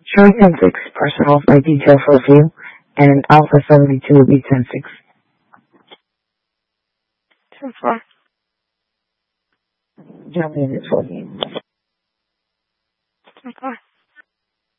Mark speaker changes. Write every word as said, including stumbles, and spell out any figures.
Speaker 1: Cherry ten six, personal flight detail for review, and an Alpha seventy-two will be ten six.
Speaker 2: ten four.
Speaker 1: Jump in at fourteen.